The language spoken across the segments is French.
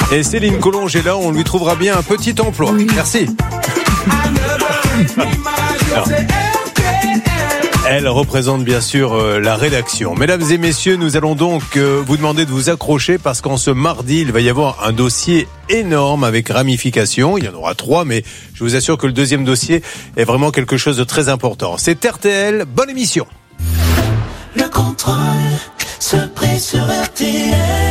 Et Céline Collonge est là, on lui trouvera bien un petit emploi. Oui. Merci. Alors, elle représente bien sûr la rédaction. Mesdames et messieurs, nous allons donc vous demander de vous accrocher parce qu'en ce mardi, il va y avoir un dossier énorme avec ramifications. Il y en aura 3, mais je vous assure que le deuxième dossier est vraiment quelque chose de très important. C'est RTL, bonne émission. Le contrôle se prie sur RTL.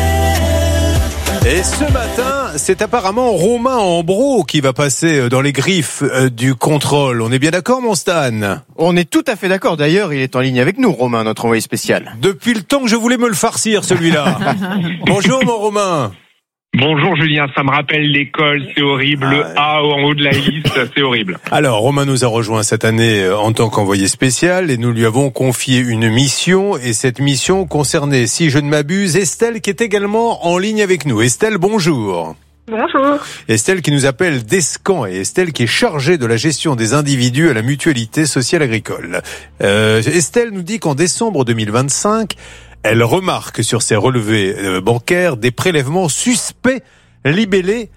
Et ce matin, c'est apparemment Romain Ambro qui va passer dans les griffes du contrôle. On est bien d'accord, mon Stan ? On est tout à fait d'accord. D'ailleurs, il est en ligne avec nous, Romain, notre envoyé spécial. Depuis le temps que je voulais me le farcir, celui-là. Bonjour, mon Romain. Bonjour Julien, ça me rappelle l'école, c'est horrible, le A en haut de la liste, c'est horrible. Alors, Romain nous a rejoint cette année en tant qu'envoyé spécial et nous lui avons confié une mission et cette mission concernait, si je ne m'abuse, Estelle qui est également en ligne avec nous. Estelle, bonjour. Bonjour. Estelle qui nous appelle d'Escan et Estelle qui est chargée de la gestion des individus à la mutualité sociale agricole. Estelle nous dit qu'en décembre 2025, elle remarque sur ses relevés bancaires des prélèvements suspects libellés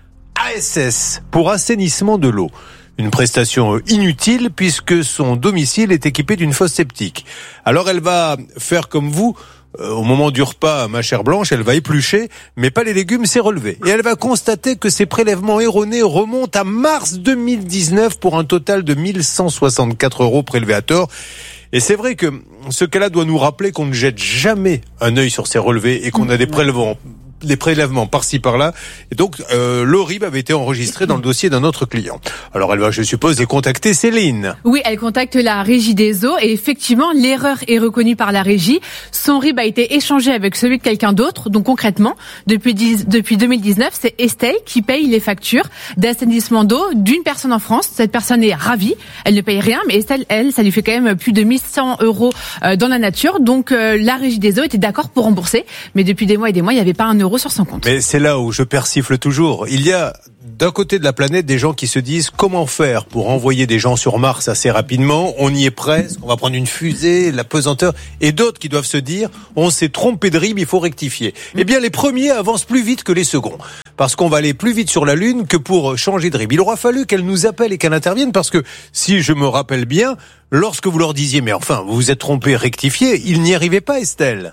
ASS pour assainissement de l'eau. Une prestation inutile puisque son domicile est équipé d'une fosse septique. Alors elle va faire comme vous, au moment du repas, ma chère Blanche, elle va éplucher, mais pas les légumes, c'est relevé. Et elle va constater que ces prélèvements erronés remontent à mars 2019 pour un total de 1164 € prélevés à tort. Et c'est vrai que ce cas-là doit nous rappeler qu'on ne jette jamais un œil sur ces relevés et qu'on a des prélèvements par-ci par-là. Et donc, le RIB avait été enregistré dans le dossier d'un autre client. Alors, elle va, je suppose, contacter Céline. Oui, elle contacte la Régie des eaux et effectivement, l'erreur est reconnue par la Régie. Son RIB a été échangé avec celui de quelqu'un d'autre. Donc, concrètement, depuis 2019, c'est Estelle qui paye les factures d'assainissement d'eau d'une personne en France. Cette personne est ravie. Elle ne paye rien, mais Estelle, elle, ça lui fait quand même plus de 1100 € dans la nature. Donc, la Régie des eaux était d'accord pour rembourser. Mais depuis des mois et des mois, il n'y avait pas un euro sur son compte. Mais c'est là où je persifle toujours. Il y a d'un côté de la planète des gens qui se disent comment faire pour envoyer des gens sur Mars assez rapidement. On y est presque, on va prendre une fusée, la pesanteur. Et d'autres qui doivent se dire on s'est trompé de RIB, il faut rectifier. Eh bien les premiers avancent plus vite que les seconds. Parce qu'on va aller plus vite sur la Lune que pour changer de RIB. Il aura fallu qu'elle nous appelle et qu'elle intervienne parce que si je me rappelle bien, lorsque vous leur disiez mais enfin vous vous êtes trompé, rectifiez, ils n'y arrivaient pas, Estelle.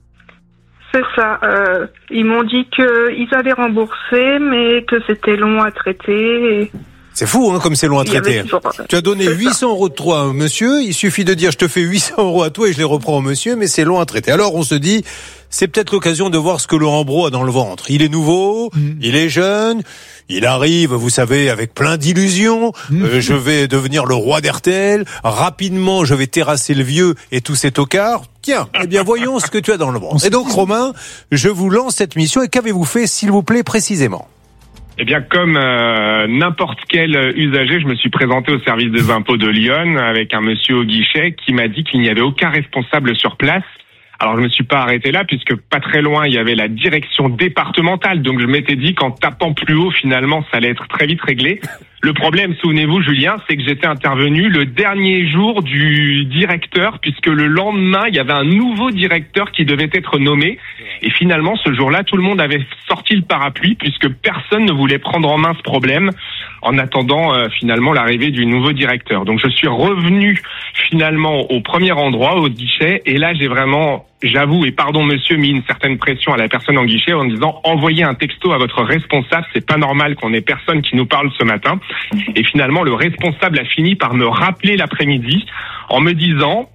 C'est ça. Ils m'ont dit qu'ils allaient rembourser, mais que c'était long à traiter. C'est fou, hein, comme c'est long à traiter. Tu as donné 800 € de toi à un monsieur, il suffit de dire je te fais 800 € à toi et je les reprends au monsieur, mais c'est long à traiter. Alors on se dit, c'est peut-être l'occasion de voir ce que Laurent Brault a dans le ventre. Il est nouveau, il est jeune, il arrive, vous savez, avec plein d'illusions. Je vais devenir le roi d'RTL. Rapidement, je vais terrasser le vieux et tous ces tocards. Tiens, eh bien, voyons ce que tu as dans le ventre. Et donc, Romain, je vous lance cette mission. Et qu'avez-vous fait, s'il vous plaît, précisément ? Eh bien, comme n'importe quel usager, je me suis présenté au service des impôts de Lyon avec un monsieur au guichet qui m'a dit qu'il n'y avait aucun responsable sur place. Alors je me suis pas arrêté là puisque pas très loin il y avait la direction départementale, donc je m'étais dit qu'en tapant plus haut finalement ça allait être très vite réglé. Le problème, souvenez-vous Julien, c'est que j'étais intervenu le dernier jour du directeur puisque le lendemain il y avait un nouveau directeur qui devait être nommé et finalement ce jour-là tout le monde avait sorti le parapluie puisque personne ne voulait prendre en main ce problème en attendant finalement l'arrivée du nouveau directeur. Donc je suis revenu finalement au premier endroit, au guichet, et là j'ai vraiment, j'avoue, et pardon monsieur, mis une certaine pression à la personne en guichet en disant envoyez un texto à votre responsable, c'est pas normal qu'on ait personne qui nous parle ce matin. Et finalement le responsable a fini par me rappeler l'après-midi en me disant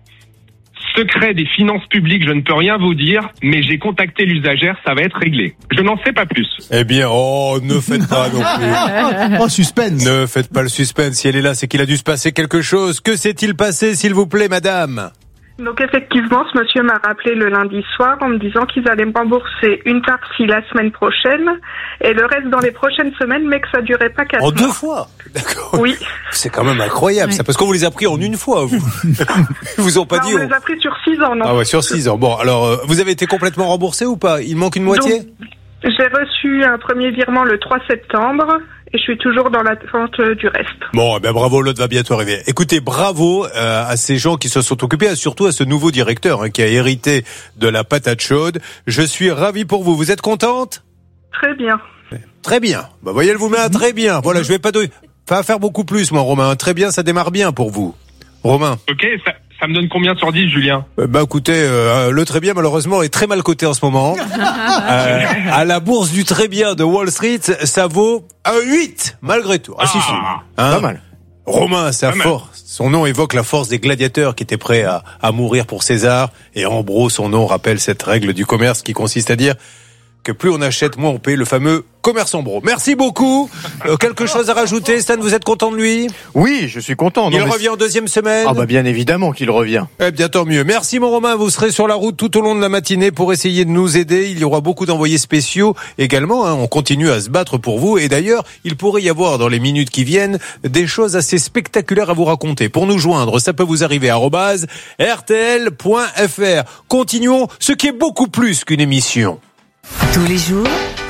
secret des finances publiques, je ne peux rien vous dire, mais j'ai contacté l'usagère, ça va être réglé. Je n'en sais pas plus. Eh bien, ne faites pas non plus. Oh, suspense. Ne faites pas le suspense. Si elle est là, c'est qu'il a dû se passer quelque chose. Que s'est-il passé, s'il vous plaît, madame ? Donc effectivement, ce monsieur m'a rappelé le lundi soir en me disant qu'ils allaient me rembourser une partie la semaine prochaine et le reste dans les prochaines semaines, mais que ça durait pas 4 mois. En 2 fois ? D'accord. Oui. C'est quand même incroyable, ça, parce qu'on vous les a pris en une fois, vous. Ils vous ont pas dit. On les a pris sur 6 ans, non ? Ah ouais, sur 6 ans. Bon, alors, vous avez été complètement remboursé ou pas ? Il manque une moitié ? Donc, j'ai reçu un premier virement le 3 septembre. Et je suis toujours dans l'attente du reste. Bon, eh ben bravo, l'autre va bientôt arriver. Écoutez, bravo à ces gens qui se sont occupés, et surtout à ce nouveau directeur qui a hérité de la patate chaude. Je suis ravi pour vous. Vous êtes contente ? Très bien. Très bien. Bah, voyez, elle vous met un très bien. Voilà, je vais pas faire beaucoup plus, moi, Romain. Très bien, ça démarre bien pour vous. Romain. Ok, ça me donne combien sur 10, Julien? Bah écoutez, le très bien malheureusement est très mal coté en ce moment. À la bourse du très bien de Wall Street, ça vaut un 8 malgré tout. Ah, si. Pas mal. Romain, sa force. Son nom évoque la force des gladiateurs qui étaient prêts à mourir pour César. Et en gros, son nom rappelle cette règle du commerce qui consiste à dire que plus on achète, moins on paye, le fameux commerce en bro. Merci beaucoup. Quelque chose à rajouter, Stan, vous êtes content de lui? Oui, je suis content. Il revient en deuxième semaine? Ah bah bien évidemment qu'il revient. Eh bien, tant mieux. Merci, mon Romain. Vous serez sur la route tout au long de la matinée pour essayer de nous aider. Il y aura beaucoup d'envoyés spéciaux également. On continue à se battre pour vous. Et d'ailleurs, il pourrait y avoir dans les minutes qui viennent des choses assez spectaculaires à vous raconter. Pour nous joindre, ça peut vous arriver à @rtl.fr. Continuons, ce qui est beaucoup plus qu'une émission. Tous les jours,